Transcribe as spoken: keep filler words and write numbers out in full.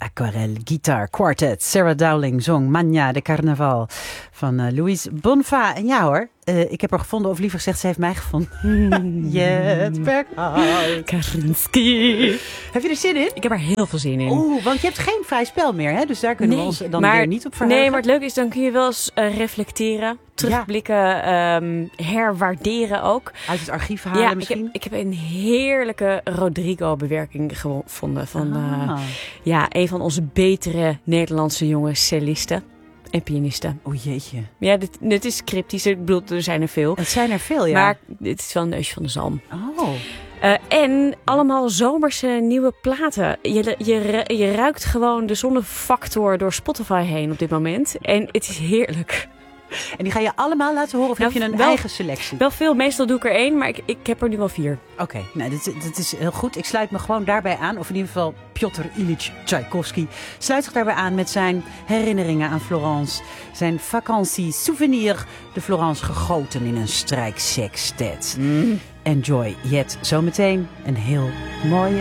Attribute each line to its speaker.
Speaker 1: Aquarelle Guitar Quartet. Sarah Dowling zong Magna de Carnaval van uh, Louise Bonfa. En ja hoor, uh, ik heb haar gevonden, of liever gezegd, ze heeft mij gevonden. Jet Berghout.
Speaker 2: Karinski.
Speaker 1: Heb je er zin in?
Speaker 2: Ik heb er heel veel zin in.
Speaker 1: Oeh, want je hebt geen vrij spel meer, hè? Dus daar kunnen
Speaker 2: nee,
Speaker 1: we ons dan
Speaker 2: maar,
Speaker 1: weer niet op verheugen.
Speaker 2: Nee, maar het leuke is, dan kun je wel eens uh, reflecteren, terugblikken, ja. um, herwaarderen ook.
Speaker 1: Uit het archief halen
Speaker 2: ja,
Speaker 1: misschien?
Speaker 2: Ik heb, ik heb een heerlijke Rodrigo-bewerking gevonden van uh,
Speaker 1: ah.
Speaker 2: ja, een van onze betere Nederlandse jonge cellisten en pianisten.
Speaker 1: O jeetje.
Speaker 2: Ja, dit, dit is cryptisch. Ik bedoel, er zijn er veel.
Speaker 1: Het zijn er veel, ja.
Speaker 2: Maar dit is wel een neusje van de zalm.
Speaker 1: Oh.
Speaker 2: Uh, en allemaal zomerse nieuwe platen. Je, je, je ruikt gewoon de zonnefactor door Spotify heen op dit moment. En het is heerlijk.
Speaker 1: En die ga je allemaal laten horen of
Speaker 2: nou,
Speaker 1: heb je een
Speaker 2: wel,
Speaker 1: eigen selectie?
Speaker 2: Wel veel. Meestal doe ik er één, maar ik, ik heb er nu wel vier.
Speaker 1: Oké, okay, nou, dat, dat is heel goed. Ik sluit me gewoon daarbij aan. Of in ieder geval Piotr Ilyich Tchaikovsky sluit zich daarbij aan met zijn herinneringen aan Florence. Zijn vakantie souvenir de Florence gegoten in een strijksextet. Mm. Enjoy. Jet, zometeen een heel mooie